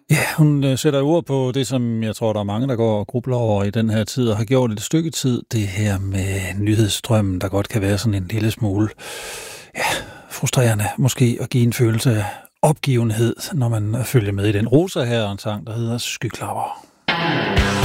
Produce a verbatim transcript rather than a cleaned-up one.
Ja, hun øh, sætter ord på det, som jeg tror, der er mange, der går og grubler over i den her tid, og har gjort et stykke tid, det her med nyhedsstrømmen, der godt kan være sådan en lille smule ja, frustrerende, måske at give en følelse af opgivenhed, når man følger med i den. Rosa her, en sang, der hedder Skyklapper.